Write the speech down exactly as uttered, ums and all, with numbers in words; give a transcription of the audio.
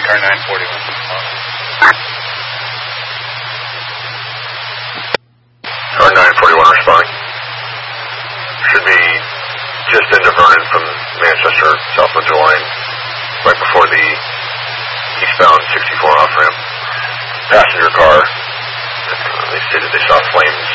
car nine forty-one. Car nine forty-one responding. Should be just into Vernon from Manchester, South Windsor Line, right before the eastbound sixty-four off ramp. Passenger car, they stated they saw flames